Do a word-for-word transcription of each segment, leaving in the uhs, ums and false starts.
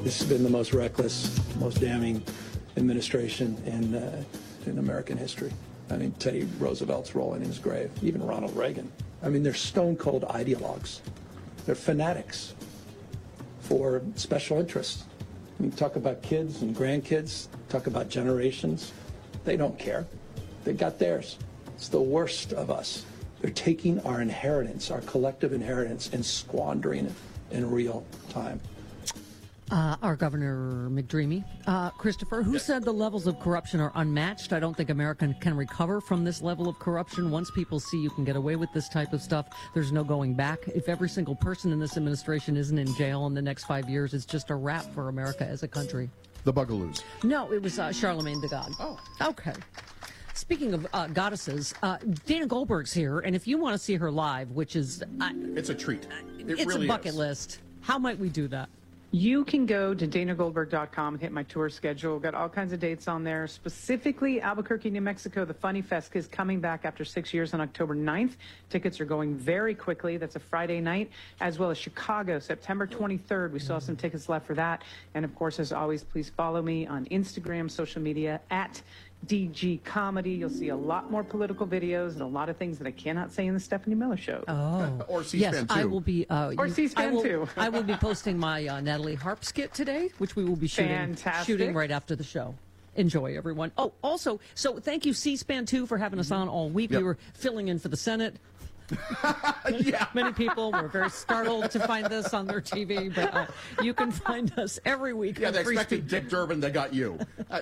This has been the most reckless, most damning administration in, uh, in American history. I mean, Teddy Roosevelt's rolling in his grave, even Ronald Reagan. I mean, they're stone-cold ideologues. They're fanatics for special interests. I mean, talk about kids and grandkids, talk about generations. They don't care. They got theirs. It's the worst of us. They're taking our inheritance, our collective inheritance, and squandering it in real time. Uh, our Governor McDreamy, uh, Christopher, who said the levels of corruption are unmatched. I don't think America can recover from this level of corruption. Once people see you can get away with this type of stuff, there's no going back. If every single person in this administration isn't in jail in the next five years, it's just a wrap for America as a country. The Bugaloos. No, it was uh, Charlemagne the God. Oh. Okay. Speaking of uh, goddesses, uh, Dana Goldberg's here, and if you want to see her live, which is... Uh, it's a treat. It it's really a bucket is. list. How might we do that? You can go to dana goldberg dot com and hit my tour schedule. Got all kinds of dates on there. Specifically, Albuquerque, New Mexico, the Funny Fest is coming back after six years on October ninth. Tickets are going very quickly. That's a Friday night. As well as Chicago, September twenty-third. We still have some tickets left for that. And of course, as always, please follow me on Instagram, social media, at D G Comedy. You'll see a lot more political videos and a lot of things that I cannot say in the Stephanie Miller Show. Oh. Or C-SPAN yes, too. I will be. Uh, or you, C-SPAN I will, too. I will be posting my uh, Natalie Harp skit today, which we will be shooting, Fantastic. shooting right after the show. Enjoy, everyone. Oh, also, so thank you, C-SPAN two, for having us on all week. Yep. We were filling in for the Senate. Yeah. Many people were very startled to find this on their T V, but uh, you can find us every week. Yeah, on they Free expected Speech. Dick Durbin, they got you. Uh,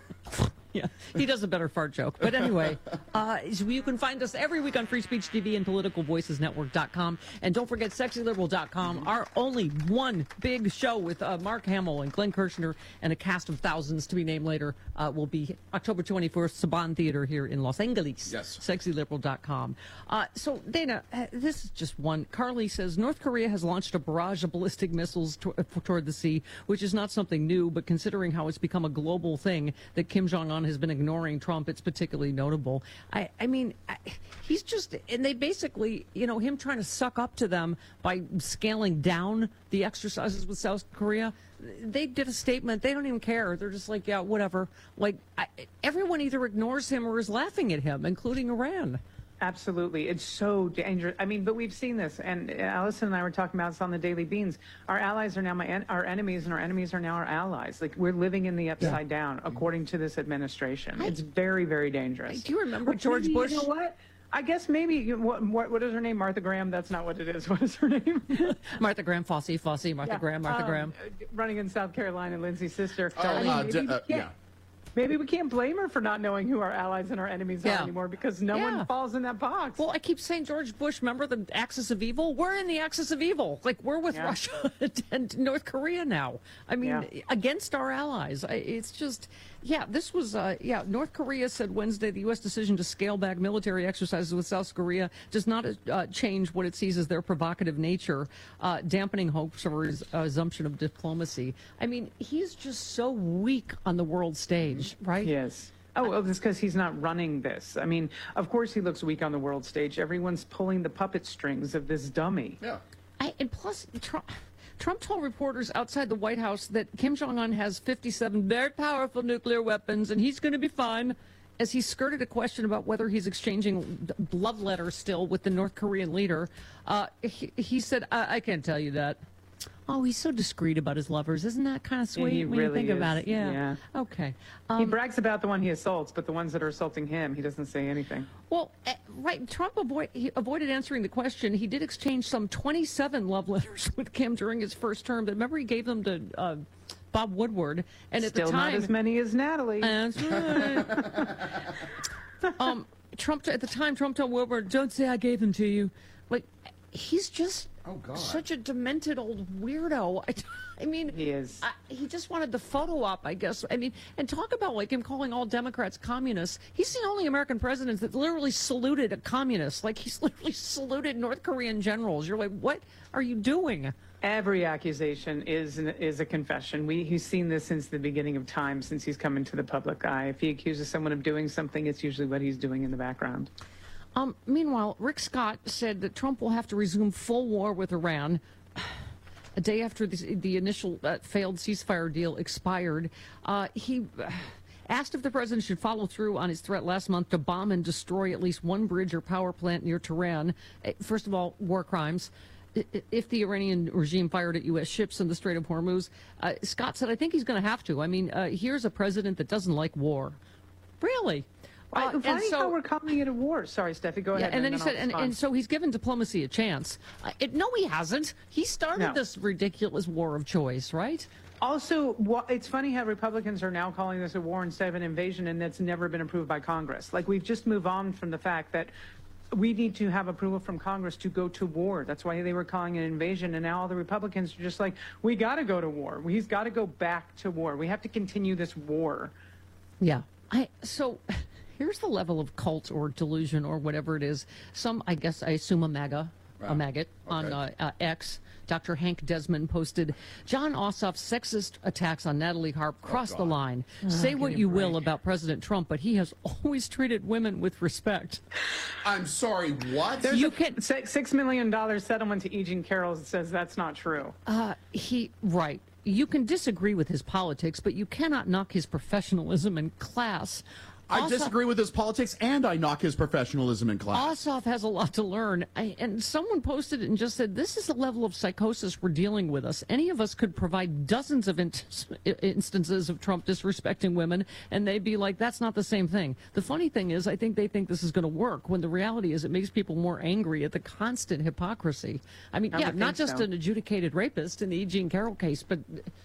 Yeah, he does a better fart joke. But anyway, uh, you can find us every week on Free Speech T V and political voices network dot com. And don't forget sexy liberal dot com, our only one big show with uh, Mark Hamill and Glenn Kirshner and a cast of thousands to be named later uh, will be October twenty-fourth, Saban Theater here in Los Angeles. Yes. sexy liberal dot com. Uh, so, Dana, uh, this is just one. Carly says North Korea has launched a barrage of ballistic missiles to- toward the sea, which is not something new, but considering how it's become a global thing that Kim Jong-un has been ignoring Trump, it's particularly notable. I, I mean, I, he's just, and they basically, you know, him trying to suck up to them by scaling down the exercises with South Korea. They did a statement. They don't even care. They're just like, yeah, whatever. Like, I, everyone either ignores him or is laughing at him, including Iran. Absolutely. It's so dangerous. I mean, but we've seen this, and Allison and I were talking about this on the Daily Beans. Our allies are now my en- our enemies, and our enemies are now our allies. Like, we're living in the upside yeah. down, according to this administration. I, it's very, very dangerous. Do you remember but George maybe, Bush? You know what? I guess maybe, you know, what, what what is her name? Martha Graham? That's not what it is. What is her name? Martha Graham, Fossey, Fossey, Martha yeah. Graham, Martha um, Graham. Running in South Carolina, Lindsay's sister. Oh, I mean, uh, maybe, d- uh, yeah. Maybe we can't blame her for not knowing who our allies and our enemies yeah. are anymore, because no yeah. one falls in that box. Well, I keep saying George Bush, remember the axis of evil? We're in the axis of evil. Like, we're with yeah. Russia and North Korea now. I mean, yeah. against our allies. It's just, yeah, this was, uh, yeah, North Korea said Wednesday the U S decision to scale back military exercises with South Korea does not uh, change what it sees as their provocative nature, uh, dampening hopes for res- uh, resumption of diplomacy. I mean, he's just so weak on the world stage, right? Yes. Oh, well, it's because he's not running this. I mean, of course he looks weak on the world stage. Everyone's pulling the puppet strings of this dummy. Yeah. I, and plus, Trump, Trump told reporters outside the White House that Kim Jong-un has fifty-seven very powerful nuclear weapons and he's going to be fine, as he skirted a question about whether he's exchanging love letters still with the North Korean leader. Uh, he, he said, I, I can't tell you that. Oh, he's so discreet about his lovers. Isn't that kind of sweet he when really you think is. about it? Yeah. Yeah. Okay. He Um, brags about the one he assaults, but the ones that are assaulting him, he doesn't say anything. Well, uh, right. Trump avoid, he avoided answering the question. He did exchange some twenty-seven love letters with Kim during his first term. But remember, he gave them to uh, Bob Woodward. And at Still the time, not as many as Natalie. That's right. um, Trump at the time, Trump told Woodward, "Don't say I gave them to you." Like, he's just Oh, God. such a demented old weirdo. I, I mean, He is. I, he just wanted the photo op, I guess. I mean, and talk about like him calling all Democrats communists. He's the only American president that literally saluted a communist. Like, he's literally saluted North Korean generals. You're like, what are you doing? Every accusation is an, is a confession. We he's seen this since the beginning of time, since he's come into the public eye. If he accuses someone of doing something, it's usually what he's doing in the background. Um, meanwhile, Rick Scott said that Trump will have to resume full war with Iran. a day after the, the initial uh, failed ceasefire deal expired. Uh, he uh, asked if the president should follow through on his threat last month to bomb and destroy at least one bridge or power plant near Tehran. Uh, First of all, war crimes. I- i- If the Iranian regime fired at U S ships in the Strait of Hormuz, uh, Scott said, I think he's going to have to. I mean, uh, here's a president that doesn't like war. Really? I, Uh, and funny so- how we're calling it a war. Sorry, Steffi, go Yeah, ahead. and then he I'll said, and, respond. and so he's given diplomacy a chance. Uh, it, no, he hasn't. He started No. this ridiculous war of choice, right? Also, wha- it's funny how Republicans are now calling this a war instead of an invasion, and that's never been approved by Congress. Like, we've just moved on from the fact that we need to have approval from Congress to go to war. That's why they were calling it an invasion, and now all the Republicans are just like, we got to go to war. He's got to go back to war. We have to continue this war. Yeah. I so here's the level of cult or delusion or whatever it is. Some, I guess, I assume a MAGA, a maggot on uh, uh, X. Doctor Hank Desmond posted, John Ossoff's sexist attacks on Natalie Harp crossed the line. Say what you will about President Trump, but he has always treated women with respect. I'm sorry, what? There's You a can- six, six million dollars settlement to E. Jean Carroll that says that's not true. Uh, he right. You can disagree with his politics, but you cannot knock his professionalism and class. I Ossoff- disagree with his politics, and I knock his professionalism in class. Ossoff has a lot to learn. I, and someone posted it and just said, this is the level of psychosis we're dealing with us. Any of us could provide dozens of in- instances of Trump disrespecting women, and they'd be like, that's not the same thing. The funny thing is, I think they think this is going to work, when the reality is it makes people more angry at the constant hypocrisy. I mean, I yeah, would not think just so. an adjudicated rapist in the E. Jean Carroll case, but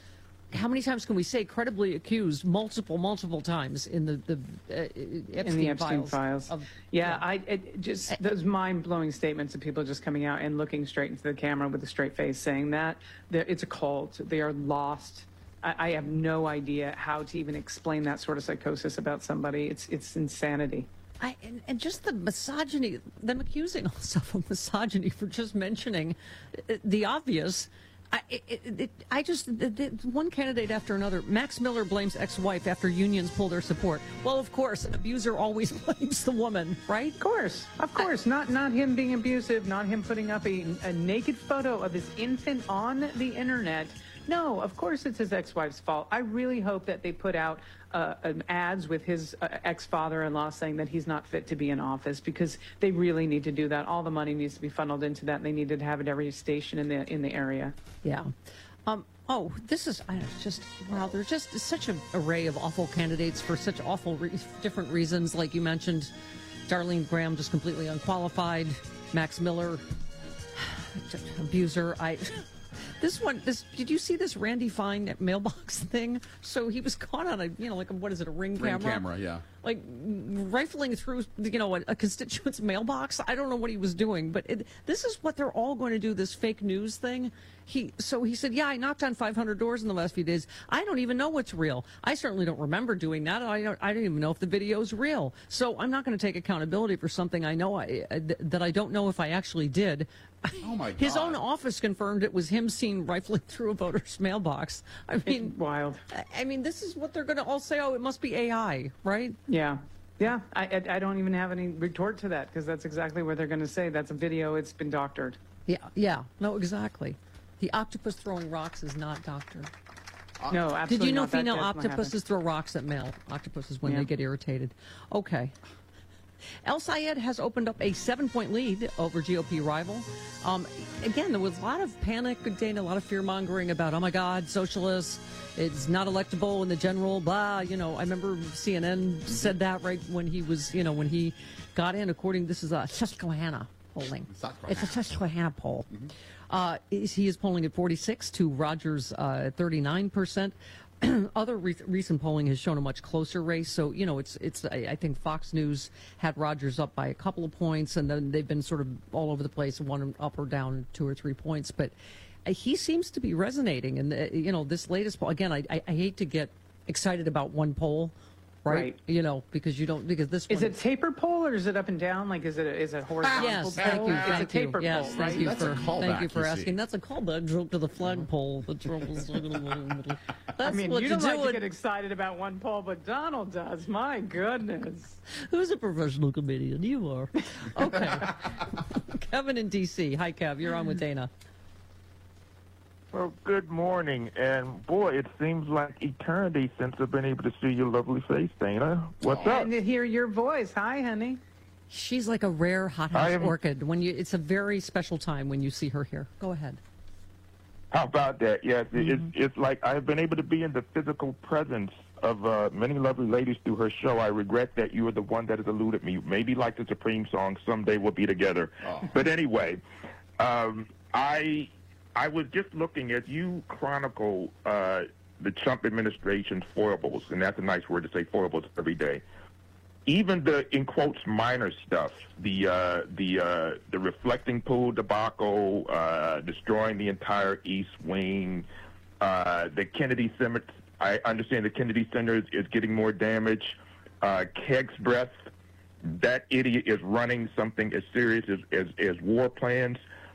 how many times can we say credibly accused multiple, multiple times in the, the uh, Epstein, in the Epstein files? files. of- yeah, I it just those mind-blowing statements of people just coming out and looking straight into the camera with a straight face, saying that that it's a cult. They are lost. I, I have no idea how to even explain that sort of psychosis about somebody. It's it's insanity. I, and, and just the misogyny, them accusing us of misogyny for just mentioning uh, the obvious. I, it, it, it, I just, the, the, one candidate after another. Max Miller blames ex-wife after unions pull their support. Well, of course, an abuser always blames the woman, right? Of course, of course, not not him being abusive, not him putting up a, a naked photo of his infant on the internet. No, of course it's his ex-wife's fault. I really hope that they put out uh, an ads with his uh, ex-father-in-law saying that he's not fit to be in office, because they really need to do that. All the money needs to be funneled into that, and they needed to have it every station in the in the area. Yeah. Um, oh, this is I don't- just, wow, there's just such an array of awful candidates for such awful re- different reasons. Like you mentioned, Darlene Graham, just completely unqualified. Max Miller, abuser. I. This one, this did you see this Randy Fine mailbox thing? So he was caught on a, you know, like a, what is it, a ring, Ring camera? camera, yeah. Like rifling through, you know, a, a constituent's mailbox. I don't know what he was doing, but it, this is what they're all going to do. This fake news thing. He so he said, yeah, I knocked on five hundred doors in the last few days. I don't even know what's real. I certainly don't remember doing that. I don't. I don't even know if the video's real. So I'm not going to take accountability for something I know I, uh, th- that I don't know if I actually did. Oh, my His God. own office confirmed it was him seen rifling through a voter's mailbox. I mean, It's wild. I- I mean, this is what they're going to all say. Oh, it must be A I, right? Yeah. Yeah, I, I, I don't even have any retort to that, because that's exactly what they're going to say. That's a video. It's been doctored. Yeah, yeah, no, exactly. The octopus throwing rocks is not doctored. No, absolutely Did you know not. That female definitely octopuses happened. throw rocks at male octopuses when Yeah. they get irritated? Okay. El Sayed has opened up a seven-point lead over G O P rival. Um, again, there was a lot of panic, Dana, a lot of fear-mongering about, oh, my God, socialists, it's not electable in the general, blah. You know, I remember C N N said that right when he was, you know, when he got in, according, this is a Susquehanna polling. Susquehanna. It's a Susquehanna poll. Uh, is- he is polling at forty-six to Rogers' uh, thirty-nine percent. Other re- recent polling has shown a much closer race. So, you know, it's, it's. I, I think Fox News had Rogers up by a couple of points, and then they've been sort of all over the place, one up or down two or three points. But uh, he seems to be resonating. And, uh, you know, this latest poll, again, I, I, I hate to get excited about one poll, right? Right. You know, because you don't, because this Is one. it taper poll, or is it up and down? Like, is it a, is it horizontal Yes, poll? thank you, It's thank a taper you. Yes, poll, thank right? you That's a for callback, thank you for you asking. see. That's a callback joke to the flagpole. The trouble's That's I mean, what you you don't do. like to in- get excited about one poll, but Donald does. My goodness. Who's a professional comedian? You are. Okay. Kevin in D C. Hi, Kev. You're on with Dana. Well, good morning. And boy, it seems like eternity since I've been able to see your lovely face, Dana. What's up? And to hear your voice. Hi, honey. She's like a rare hothouse am- orchid. When you, it's a very special time when you see her here. Go ahead. How about that? Yes, Mm-hmm. it's, it's like I've been able to be in the physical presence of uh, many lovely ladies through her show. I regret that you are the one that has eluded me. Maybe like the Supreme song, Someday We'll Be Together. Oh. But anyway, um, I I was just looking as you chronicle uh, the Trump administration's foibles, and that's a nice word to say, foibles, every day. Even the, in quotes, minor stuff, the uh, the uh, the reflecting pool debacle, uh, destroying the entire East Wing, uh, the Kennedy Center. I understand the Kennedy Center is, is getting more damage. Uh, Kegg's breath, that idiot is running something as serious as, as, as war plans.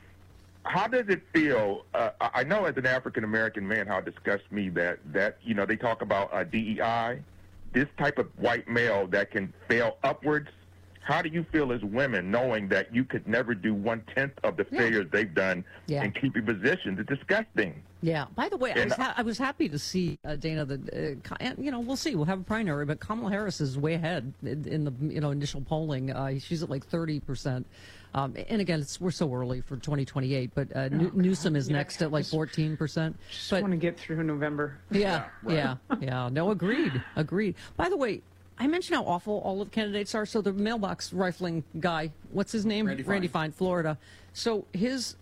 How does it feel? Uh, I know as an African-American man how it disgusts me that, that you know, they talk about uh, D E I, this type of white male that can fail upwards. How do you feel as women knowing that you could never do one-tenth of the Yeah. failures they've done Yeah. and keep your positions? It's disgusting. Yeah. By the way, I And was, ha- I was happy to see uh, Dana. That uh, Ka- and, you know, we'll see. We'll have a primary, but Kamala Harris is way ahead in, in the you know initial polling. Uh, she's at like thirty percent. Um, and again, it's, we're so early for twenty twenty-eight. But uh, New- Newsom is Yeah. next at like fourteen percent. Just But want to get through November. yeah, yeah, yeah. No, agreed, agreed. By the way, I mentioned how awful all of candidates are. So the mailbox rifling guy, what's his name? Randy Fine. Randy Fine, Florida. So his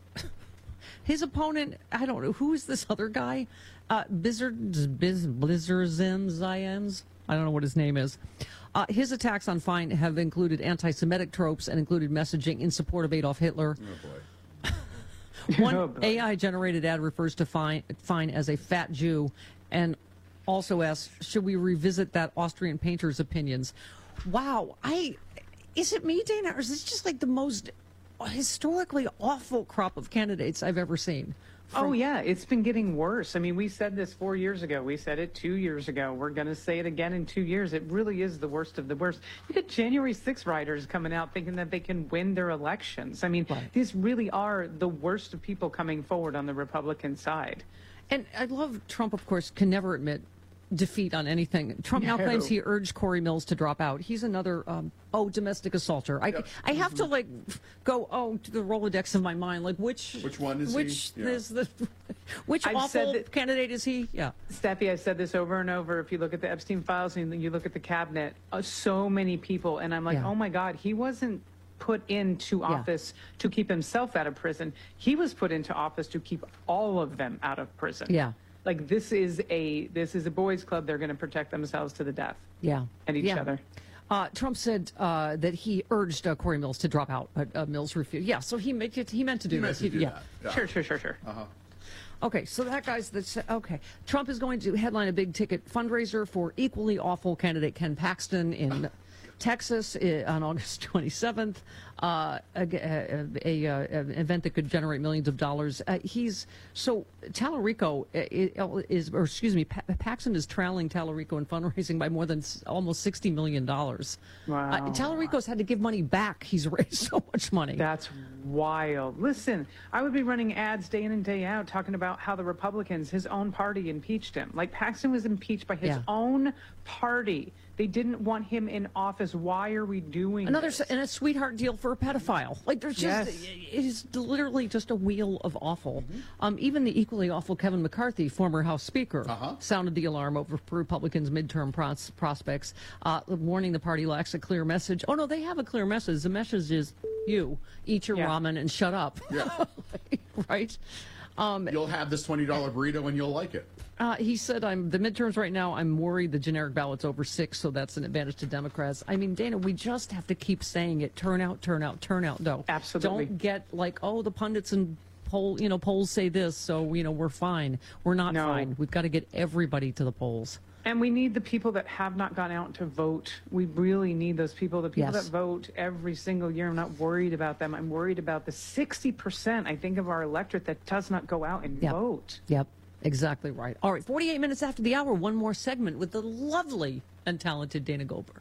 his opponent, I don't know who is this other guy, uh, Blizzard Biz Blizzardzen Zions. I don't know what his name is. Uh, his attacks on Fine have included anti-Semitic tropes and included messaging in support of Adolf Hitler. Oh, boy. One Oh, boy. A I-generated ad refers to Fine, Fine as a fat Jew, and also asks, should we revisit that Austrian painter's opinions? Wow, I is it me, Dana, or is this just like the most historically awful crop of candidates I've ever seen? Oh, yeah, it's been getting worse. I mean, we said this four years ago. We said it two years ago. We're going to say it again in two years. It really is the worst of the worst. You get January sixth writers coming out thinking that they can win their elections. I mean, Right. these really are the worst of people coming forward on the Republican side. And I love Trump, of course, can never admit defeat on anything. Trump now No. claims he urged Corey Mills to drop out. He's another, um, oh, domestic assaulter. I, I have to, like, go, oh, to the Rolodex of my mind. Like, which... Which one is he? which Yeah. is the... Which I've said awful that- candidate is he? Yeah. Steffi, I've said this over and over. If you look at the Epstein files and you look at the cabinet, uh, so many people, and I'm like, Yeah. oh my God, he wasn't put into office to keep himself out of prison. He was put into office to keep all of them out of prison. Yeah. Like this is a this is a boys' club. They're going to protect themselves to the death. Yeah. And each Yeah. other. Uh, Trump said uh, that he urged uh, Corey Mills to drop out, but uh, Mills refused. Yeah, so he meant it, he meant to do He meant this. to do yeah. that. Yeah. Sure, sure, sure, sure. Uh-huh. Okay, so that guy's the okay. Trump is going to headline a big ticket fundraiser for equally awful candidate Ken Paxton in Texas uh, on August twenty-seventh. Uh, a, a, a, a an event that could generate millions of dollars. Uh, he's so Tallarico is, or excuse me, pa- Paxton is trailing Tallarico in fundraising by more than s- almost sixty million dollars. Wow. Uh, Tallarico's had to give money back. He's raised so much money. That's wild. Listen, I would be running ads day in and day out talking about how the Republicans, his own party, impeached him. Like Paxton was impeached by his Yeah. own party. They didn't want him in office. Why are we doing Another this? s- and a sweetheart deal for a pedophile. Like there's just Yes. it is literally just a wheel of awful. Um, even the equally awful Kevin McCarthy, former House Speaker, Uh-huh. sounded the alarm over Republicans' midterm pros- prospects, uh, warning the party lacks a clear message. Oh no, they have a clear message. The message is you eat your Yeah. ramen and shut up. Yeah. Right. Um, You'll have this twenty dollar burrito and you'll like it. Uh, he said, "I'm the midterms right now. I'm worried the generic ballot's over six, so that's an advantage to Democrats." I mean, Dana, we just have to keep saying it: turn out, turn out, turn out. No, Absolutely. Don't get like, oh, the pundits and poll, you know, polls say this, so you know we're fine. We're not No. fine. We've got to get everybody to the polls. And we need the people that have not gone out to vote. We really need those people, the people Yes. that vote every single year. I'm not worried about them. I'm worried about the sixty percent, I think, of our electorate that does not go out and Yep. vote. Yep, exactly right. All right, forty-eight minutes after the hour, one more segment with the lovely and talented Dana Goldberg.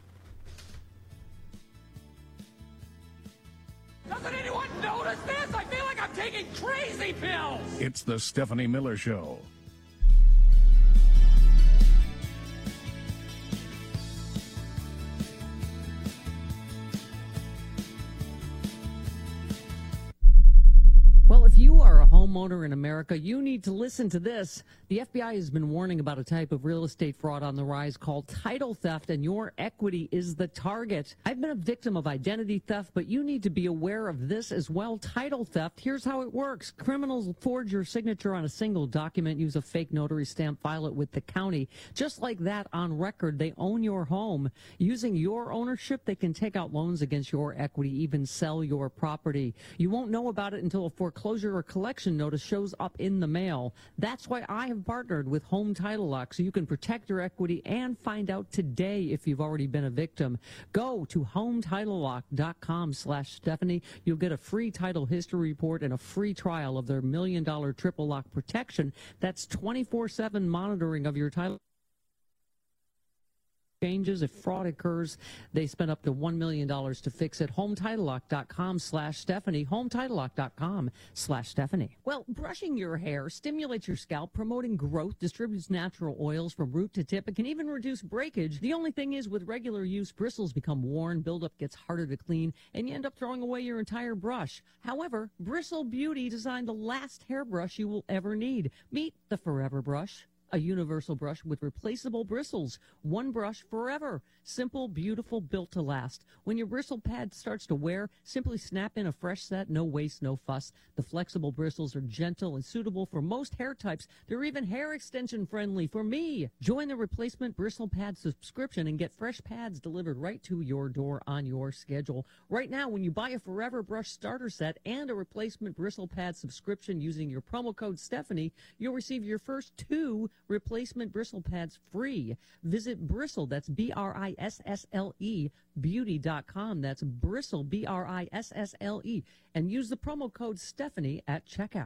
Doesn't anyone notice this? I feel like I'm taking crazy pills! It's the Stephanie Miller Show. Well, if you are a homeowner in America, you need to listen to this. The F B I has been warning about a type of real estate fraud on the rise called title theft, and your equity is the target. I've been a victim of identity theft, but you need to be aware of this as well. Title theft, here's how it works. Criminals forge your signature on a single document, use a fake notary stamp, file it with the county. Just like that, on record, they own your home. Using your ownership, they can take out loans against your equity, even sell your property. You won't know about it until a foreclosure or collection notice shows up in the mail. That's why I have partnered with Home Title Lock, so you can protect your equity and find out today if you've already been a victim. Go to home title lock dot com slash Stephanie. You'll get a free title history report and a free trial of their million dollar triple lock protection. That's twenty-four seven monitoring of your title changes. If fraud occurs, they spend up to one million dollars to fix it. home title lock dot com slash Stephanie. home title lock dot com slash Stephanie. Well, brushing your hair stimulates your scalp, promoting growth, distributes natural oils from root to tip. It can even reduce breakage. The only thing is, with regular use, bristles become worn, buildup gets harder to clean, and you end up throwing away your entire brush. However, Bristle Beauty designed the last hairbrush you will ever need. Meet the Forever Brush. A universal brush with replaceable bristles. One brush forever. Simple, beautiful, built to last. When your bristle pad starts to wear, simply snap in a fresh set. No waste, no fuss. The flexible bristles are gentle and suitable for most hair types. They're even hair extension friendly for me. Join the replacement bristle pad subscription and get fresh pads delivered right to your door on your schedule. Right now, when you buy a Forever Brush starter set and a replacement bristle pad subscription using your promo code Stephanie, you'll receive your first two replacement bristle pads free. Visit Bristle, that's B R I S S L E, beauty dot com. That's Bristle, B R I S S L E, and use the promo code Stephanie at checkout.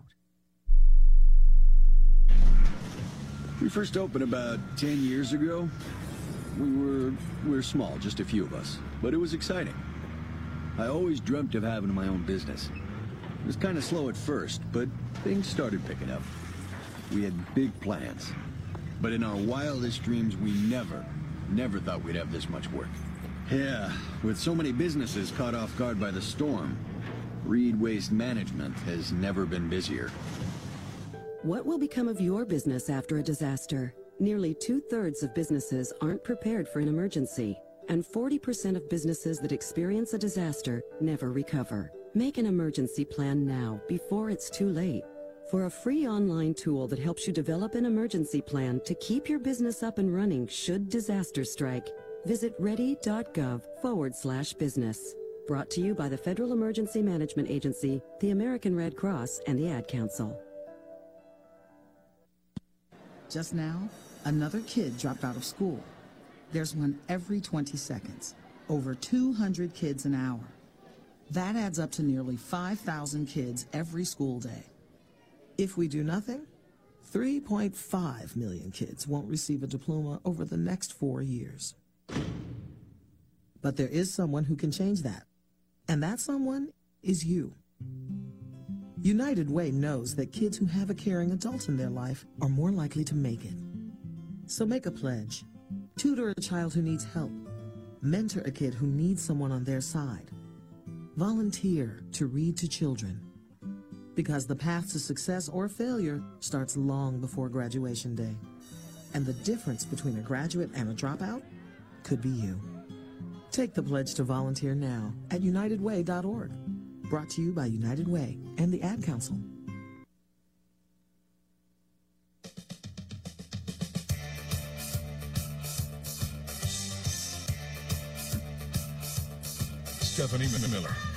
We first opened about ten years ago. We were, we were small, just a few of us, but it was exciting. I always dreamt of having my own business. It was kind of slow at first, but things started picking up. We had big plans. But in our wildest dreams, we never, never thought we'd have this much work. Yeah, with so many businesses caught off guard by the storm, Reed Waste Management has never been busier. What will become of your business after a disaster? Nearly two-thirds of businesses aren't prepared for an emergency, and forty percent of businesses that experience a disaster never recover. Make an emergency plan now, before it's too late. For a free online tool that helps you develop an emergency plan to keep your business up and running should disaster strike, visit ready.gov forward slash business. Brought to you by the Federal Emergency Management Agency, the American Red Cross, and the Ad Council. Just now, another kid dropped out of school. There's one every twenty seconds. Over two hundred kids an hour. That adds up to nearly five thousand kids every school day. If we do nothing, three point five million kids won't receive a diploma over the next four years. But there is someone who can change that, and that someone is you. United Way knows that kids who have a caring adult in their life are more likely to make it. So make a pledge. Tutor a child who needs help. Mentor a kid who needs someone on their side. Volunteer to read to children. Because the path to success or failure starts long before graduation day. And the difference between a graduate and a dropout could be you. Take the pledge to volunteer now at united way dot org. Brought to you by United Way and the Ad Council. Stephanie Miller.